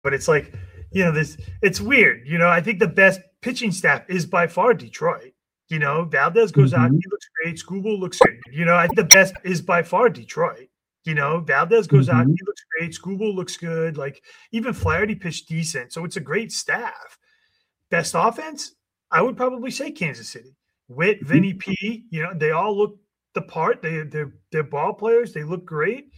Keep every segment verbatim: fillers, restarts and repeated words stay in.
but it's like, you know, this, it's weird. You know, I think the best pitching staff is by far Detroit. You know, Valdez goes mm-hmm. out, he looks great. Skubal looks good. You know, I think the best is by far Detroit. You know, Valdez goes mm-hmm. out, he looks great. Skubal looks good. Like, even Flaherty pitched decent. So it's a great staff. Best offense, I would probably say Kansas City. Witt, mm-hmm. Vinny P, you know, they all look the part. They, they're, they're ball players. They look great.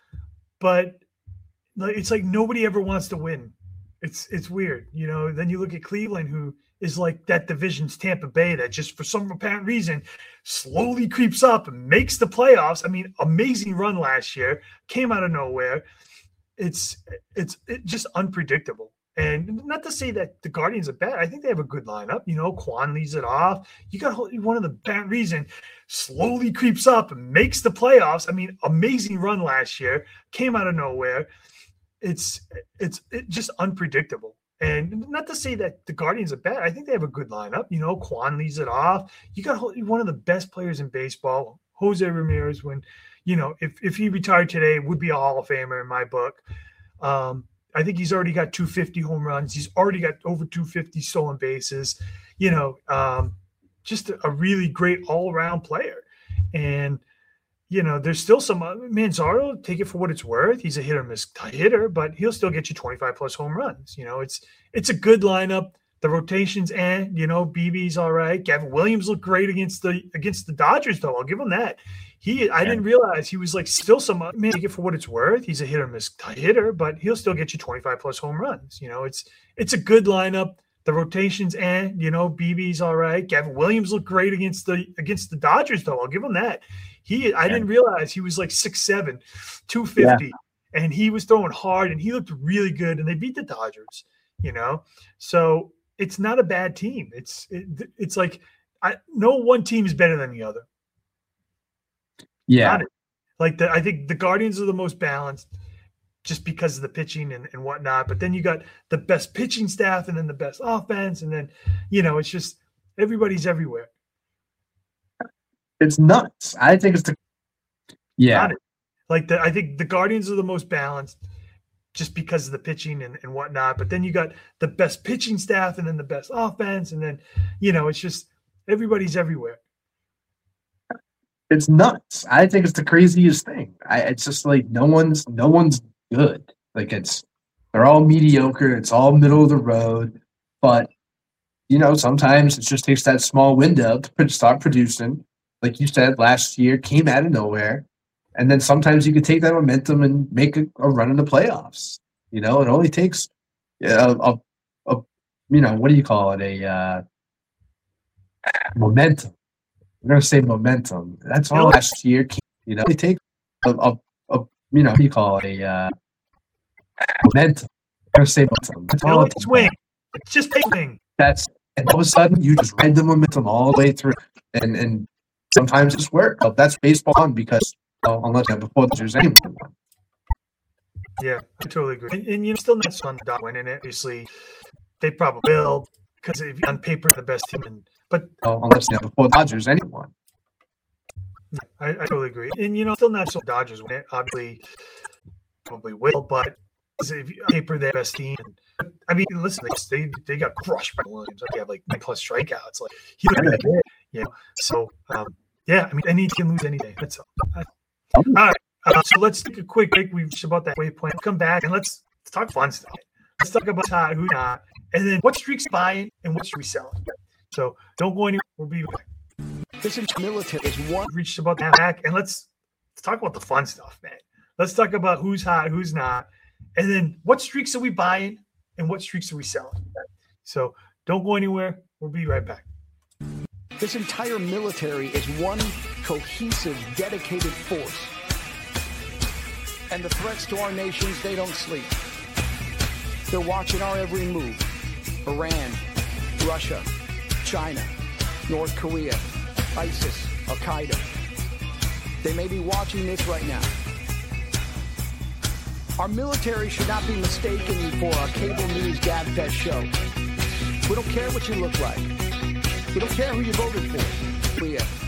But it's like nobody ever wants to win. It's it's weird. You know, then you look at Cleveland, who is like that division's Tampa Bay that just for some apparent reason slowly creeps up and makes the playoffs. I mean, amazing run last year, came out of nowhere. It's it's it's just unpredictable. And not to say that the Guardians are bad. I think they have a good lineup. You know, Kwan leads it off. You got one of the apparent reason slowly creeps up and makes the playoffs. I mean, amazing run last year, came out of nowhere. It's it's it's just unpredictable. And not to say that the Guardians are bad. I think they have a good lineup. You know, Kwan leads it off. You got one of the best players in baseball, Jose Ramirez, when, you know, if, if he retired today, would be a Hall of Famer in my book. Um, I think he's already got two hundred fifty home runs. He's already got over two hundred fifty stolen bases. You know, um, just a, a really great all-around player. And you know, there's still some uh, Manzardo, take it for what it's worth. He's a hit or miss hitter, but he'll still get you twenty-five plus home runs. You know, it's it's a good lineup. The rotation's and you know, B B's all right. Gavin Williams looked great against the against the Dodgers, though. I'll give him that. He I didn't realize he was like still some uh, man, take it for what it's worth. He's a hit or miss hitter, but he'll still get you twenty-five plus home runs. You know, it's it's a good lineup. The rotation's and you know, B B's all right. Gavin Williams looked great against the against the Dodgers, though. I'll give him that. He, I yeah. didn't realize he was like six seven, two fifty, yeah. and he was throwing hard, and he looked really good, and they beat the Dodgers, you know? So it's not a bad team. It's it, it's like I, no one team is better than the other. Yeah. Like, the, I think the Guardians are the most balanced just because of the pitching and, and whatnot, but then you got the best pitching staff and then the best offense, and then, you know, it's just everybody's everywhere. It's nuts. I think it's the yeah. Like the I think the Guardians are the most balanced just because of the pitching and, and whatnot. But then you got the best pitching staff and then the best offense, and then you know, it's just everybody's everywhere. It's nuts. I think it's the craziest thing. I it's just like no one's no one's good. Like it's they're all mediocre, it's all middle of the road, but you know, sometimes it just takes that small window to start producing. Like you said, last year came out of nowhere. And then sometimes you can take that momentum and make a, a run in the playoffs. You know, it only takes a, a, a you know, what do you call it? A uh, momentum. I'm going to say momentum. That's all last year. You know, it takes a, a, a, you know, what do you call it? A uh, momentum. I'm going to say momentum. That's all it's swing. It's just a swing. That's, and all of a sudden you just ride the momentum all the way through. And, and, sometimes it's work. But that's baseball on because well, unless you have before there's anyone. Yeah, I totally agree. And, and you're still not on the dot winning it. Obviously, they probably will because if on paper the best team. And, but well, unless you have before Dodgers anyone. Yeah, I, I totally agree. And you know, still not so Dodgers win it. Obviously, probably will. But if you, on paper they're the best team. And, I mean, listen, they they got crushed by Williams. They have like nine plus strikeouts. Like he yeah. You know, so um, yeah, I mean, any team can lose any day. That's all. I, all right, uh, so let's take a quick break. We've just about that waypoint. Come back and let's, let's talk fun stuff. Let's talk about hot, who's not, and then what streaks buying and what streaks selling. So don't go anywhere. We'll be back. This is military is one reached about that back, and let's let's talk about the fun stuff, man. Let's talk about who's hot, who's not, and then what streaks are we buying and what streaks are we selling. So don't go anywhere. We'll be right back. This entire military is one cohesive, dedicated force. And the threats to our nations, they don't sleep. They're watching our every move. Iran, Russia, China, North Korea, ISIS, Al-Qaeda. They may be watching this right now. Our military should not be mistaken for a cable news gabfest show. We don't care what you look like. We don't care who you voted for. We, uh,